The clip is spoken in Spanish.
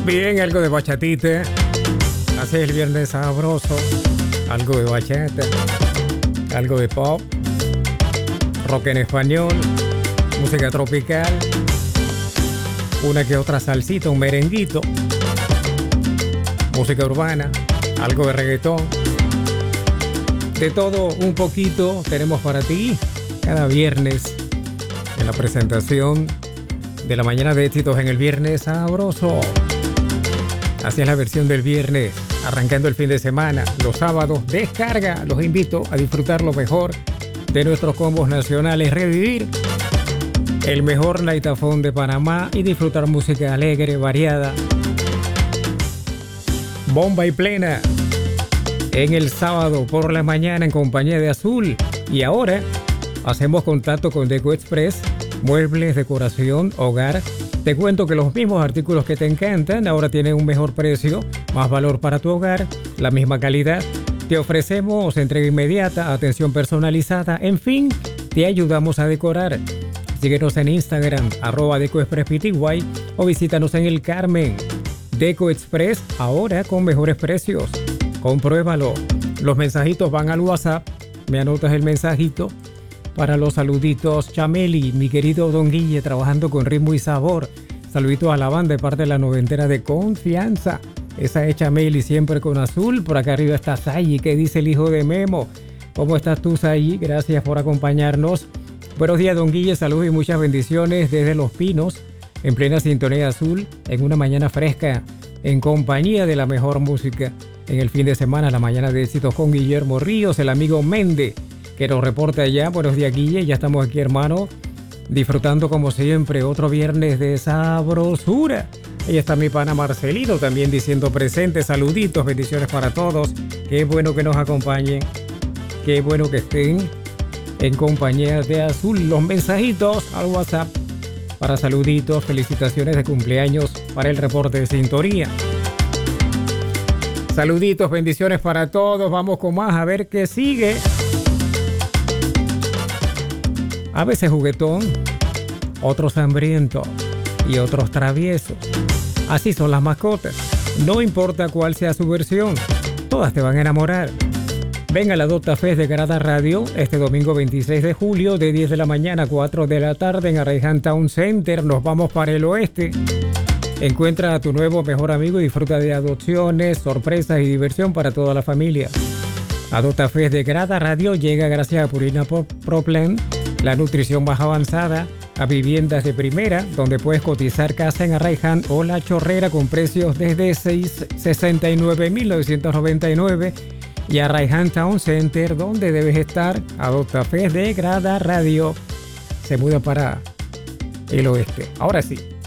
Bien, algo de bachatita. Así es el viernes sabroso. Algo de bachata. Algo de pop. Rock en español. Música tropical. Una que otra salsita, un merenguito. Música urbana. Algo de reggaetón. De todo un poquito tenemos para ti cada viernes en la presentación de la mañana de éxitos en el viernes sabroso. Así es la versión del viernes, arrancando el fin de semana. Los sábados, descarga. Los invito a disfrutar lo mejor de nuestros combos nacionales, revivir el mejor nightafón de Panamá y disfrutar música alegre, variada. Bomba y plena en el sábado por la mañana en compañía de Azul. Y ahora hacemos contacto con Deco Express, muebles, decoración, hogar. Te cuento que los mismos artículos que te encantan ahora tienen un mejor precio, más valor para tu hogar, la misma calidad. Te ofrecemos entrega inmediata, atención personalizada, en fin, te ayudamos a decorar. Síguenos en Instagram, @DecoExpressPty o visítanos en El Carmen. Deco Express, ahora con mejores precios. Compruébalo. Los mensajitos van al WhatsApp. Me anotas el mensajito para los saluditos. Chameli, mi querido Don Guille, trabajando con ritmo y sabor. Saluditos a la banda de parte de la noventera de confianza. Esa es Chameli, siempre con Azul. Por acá arriba está Sayi. ¿Qué dice el hijo de Memo? ¿Cómo estás tú, Sayi? Gracias por acompañarnos. Buenos días, Don Guille. Saludos y muchas bendiciones desde Los Pinos, en plena sintonía Azul, en una mañana fresca, en compañía de la mejor música. En el fin de semana, la mañana de éxitos con Guillermo Ríos, el amigo Méndez, que nos reporta allá. Buenos días, Guille. Ya estamos aquí, hermano, disfrutando como siempre otro viernes de sabrosura. Ahí está mi pana Marcelino también diciendo presente. Saluditos, bendiciones para todos. Qué bueno que nos acompañen. Qué bueno que estén en compañía de Azul. Los mensajitos al WhatsApp para saluditos, felicitaciones de cumpleaños para el reporte de sintonía. Saluditos, bendiciones para todos. Vamos con más a ver qué sigue. A veces juguetón, otros hambrientos y otros traviesos. Así son las mascotas. No importa cuál sea su versión, todas te van a enamorar. Ven a la Adopta Fest de Grada Radio este domingo 26 de julio de 10 de la mañana a 4 de la tarde en Arraijan Town Center. Nos vamos para el oeste. Encuentra a tu nuevo mejor amigo y disfruta de adopciones, sorpresas y diversión para toda la familia. Adopta Fest de Grada Radio llega gracias a Purina ProPlan, la nutrición más avanzada, a viviendas de primera, donde puedes cotizar casa en Arraijan o La Chorrera con precios desde $69,999 y Arraijan Town Center, donde debes estar. Adopta Fest de Grada Radio se muda para el oeste. Ahora sí.